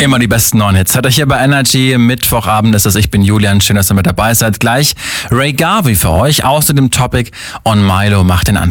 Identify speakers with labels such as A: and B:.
A: Immer die besten neuen Hits. Hört euch hier bei Energy. Mittwochabend ist es. Ich bin Julian. Schön, dass ihr mit dabei seid. Gleich Ray Garvey für euch. Aus dem Topic on Milo macht den Anfang.